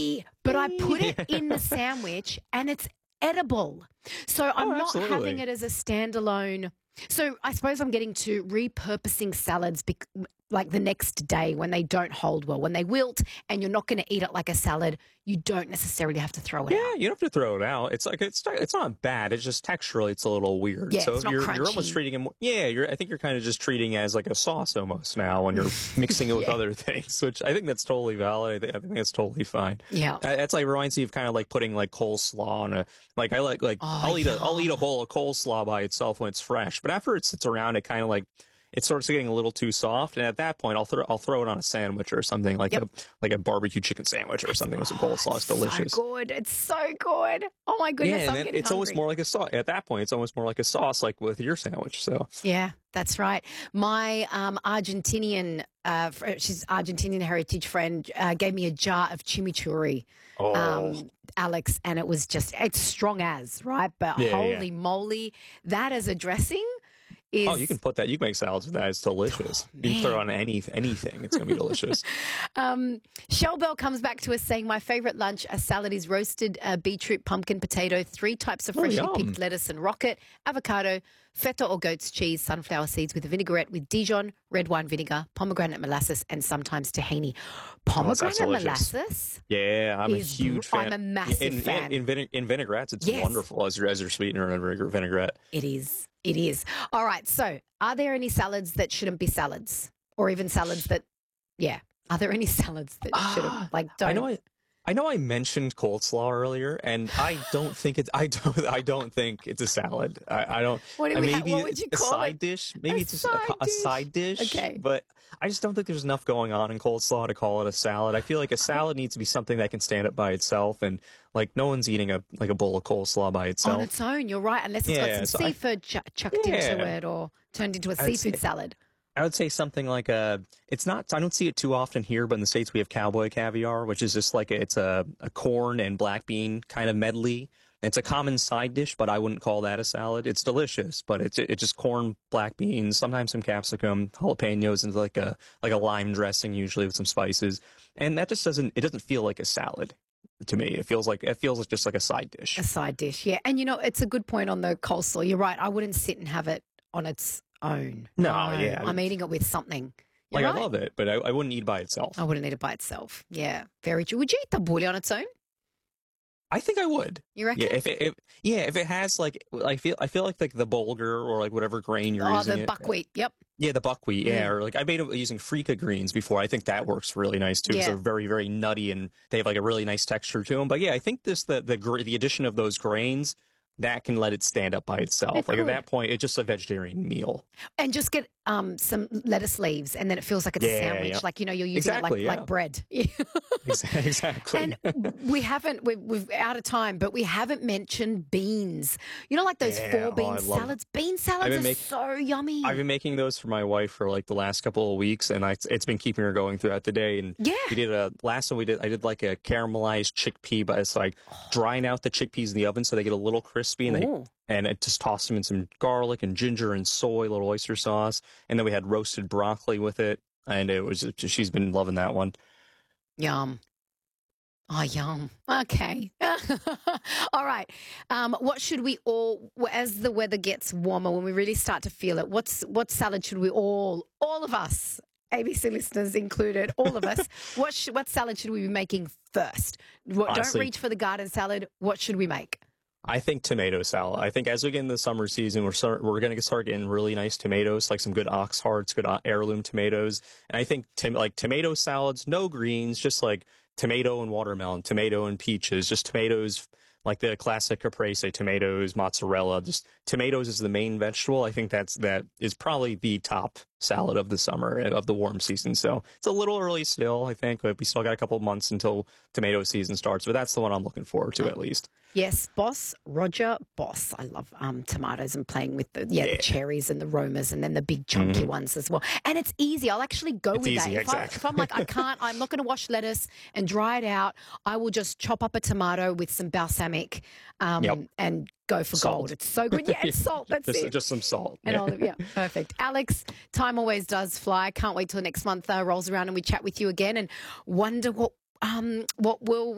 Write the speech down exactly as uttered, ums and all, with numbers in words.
but I put it in the sandwich and it's edible. So I'm Oh, not having absolutely. it as a standalone. So I suppose I'm getting to repurposing salads bec- like the next day when they don't hold well, when they wilt and you're not going to eat it like a salad. You don't necessarily have to throw it Yeah, out. you don't have to throw it out. It's like it's not, it's not bad. It's just texturally, it's a little weird. Yeah, So it's not you're you're almost crunchy. treating it. More, yeah, you're. I think you're kind of just treating it as like a sauce almost now, when you're mixing it with Yeah. other things, which I think that's totally valid. I think, I think that's totally fine. Yeah. Uh, That's like reminds me of kind of like putting like coleslaw on a like I like like Oh, I'll eat a I'll eat a yum. bowl of coleslaw by itself when it's fresh, but after it sits around, it kind of like it starts getting a little too soft, and at that point, I'll throw I'll throw it on a sandwich or something like Yep. a like a barbecue chicken sandwich or something with some coleslaw. It's So delicious. good. It's so good. Oh my Yeah, goodness, and I'm then getting it's almost hungry. more like a sauce. At that point, it's almost more like a sauce, like with your sandwich. So, Yeah, that's right. My um, Argentinian, uh, fr- she's Argentinian heritage friend, uh, gave me a jar of chimichurri, oh, um, Alex, and it was just, it's strong as, right? But yeah, yeah. holy moly, that as a dressing Oh, you is, can put that. You can make salads with that. It's delicious. oh, You can throw it man. on any anything. It's gonna be delicious. Um, Shell Bell comes back to us saying, my favorite lunch, a salad is roasted uh, beetroot, pumpkin, potato, three types of Oh, freshly yum. picked lettuce and rocket, avocado, feta or goat's cheese, sunflower seeds with a vinaigrette with Dijon, red wine vinegar, pomegranate molasses, and sometimes tahini. Oh, that sounds Pomegranate delicious. molasses Yeah, I'm a is, huge br- I'm fan. a massive In in fan. in, vine- in vinaigrettes, it's Yes. wonderful as your as your sweetener and vinegar- vinaigrette. It is. It is. All right. So, are there any salads that shouldn't be salads, or even salads that, yeah? Are there any salads that shouldn't Ah, like I know don't? I I know I mentioned coleslaw earlier, and I don't think it's I don't I don't think it's a salad. I, I don't. What do uh, we? Ha- Maybe what would it's you a call it? side dish. A Maybe it's just a, co- side a dish. side dish, Okay. but I just don't think there's enough going on in coleslaw to call it a salad. I feel like a salad needs to be something that can stand up by itself, and like no one's eating a like a bowl of coleslaw by On itself. its own, you're right. Unless it's got Yeah, some so I seafood ch- chucked into yeah, it or turned into a I'd seafood say salad. I would say something like a. It's not. I don't see it too often here, but in the States we have cowboy caviar, which is just like a, it's a, a corn and black bean kind of medley. It's a common side dish, but I wouldn't call that a salad. It's delicious, but it's it's just corn, black beans, sometimes some capsicum, jalapenos, and like a like a lime dressing, usually with some spices, and that just doesn't. It doesn't feel like a salad to me. It feels like it feels like just like a side dish. A side dish, yeah. And you know, it's a good point on the coleslaw. You're right. I wouldn't sit and have it on its own. No, No, yeah, I'm eating it with something. You're like I right. love it, but I, I wouldn't eat it by itself. I wouldn't eat it by itself. Yeah, very true. Would you eat tabbouleh on its own? I think I would. You reckon? Yeah, if it, if yeah, if it has like I feel I feel like like the bulgur or like whatever grain you're Oh, using the it. buckwheat. Yep. Yeah, the buckwheat. Yeah, Mm. or like I made it using freekeh greens before. I think that works really nice too because Yeah. they're very very nutty and they have like a really nice texture to them. But yeah, I think this the the gra- the addition of those grains that can let it stand up by itself. It Like at could. that point, it's just a vegetarian meal. And just get um some lettuce leaves, and then it feels like it's a Yeah, sandwich. yeah, Like you know, you're using exactly. it like Yeah, like bread. Exa- exactly. And we haven't, we've, we've out of time, but we haven't mentioned beans. You know, like those Yeah, four oh, bean I love. salads? Bean I've salads been are making. so yummy. I've been making those for my wife for like the last couple of weeks, and I, it's been keeping her going throughout the day. And Yeah. we did a last one we did. I did like a caramelized chickpea, but it's like drying out the chickpeas in the oven so they get a little crispy, and they Ooh. and it just tossed them in some garlic and ginger and soy, little oyster sauce, and then we had roasted broccoli with it, and it was she's been loving that one. Yum. Oh, yum. Okay. All right. Um, what should we all, as the weather gets warmer, when we really start to feel it, what's what salad should we all, all of us, A B C listeners included, all of us, what sh- what salad should we be making first? What, don't Honestly, reach for the garden salad. What should we make? I think tomato salad. I think as we get in the summer season, we're start, we're going to start getting really nice tomatoes, like some good ox hearts, good heirloom tomatoes. And I think tom- like tomato salads, no greens, just like tomato and watermelon, tomato and peaches, just tomatoes, like the classic caprese tomatoes, mozzarella. Just tomatoes is the main vegetable. I think that's that is probably the top salad of the summer of the warm season. So it's a little early still, I think, but we still got a couple of months until tomato season starts. But that's the one I'm looking forward to at least. Yes, Boss, Roger Boss. I love um, tomatoes and playing with the yeah, Yeah. the cherries and the romas and then the big chunky Mhm. ones as well. And it's easy. I'll actually go It's with easy, that. If, I, exactly. if I'm like, I can't, I'm not going to wash lettuce and dry it out, I will just chop up a tomato with some balsamic um, Yep. and go for Salt. gold. It's so good. Yeah, it's salt. That's just it. just some salt. And Yeah. olive, yeah, perfect. Alex, time always does fly. Can't wait till next month uh, rolls around and we chat with you again and wonder what um what will